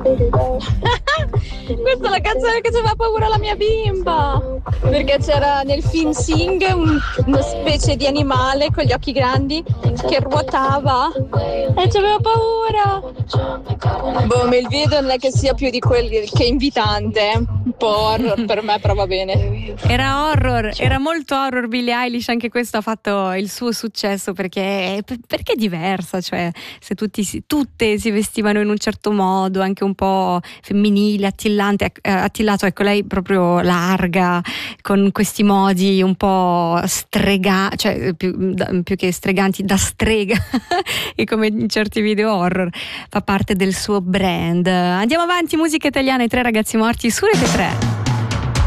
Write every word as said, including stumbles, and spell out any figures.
Questa è la canzone che faceva paura alla mia bimba, perché c'era nel film Sing un, una specie di animale con gli occhi grandi che ruotava e c'aveva paura. Boh, ma il video non è che sia più di quelli che invitante, un po' horror per me, però va bene. Era horror, era molto horror. Billie Eilish, anche questo ha fatto il suo successo perché, perché è diversa, cioè se tutti si, tutte si vestivano in un certo modo, anche un po' femminile, attillante, attillato, ecco, lei proprio larga, con questi modi un po' strega, cioè più, più che streganti, da strega e come in certi video horror fa parte del suo brand. Andiamo avanti, musica italiana, I Tre Ragazzi Morti su Rete tre.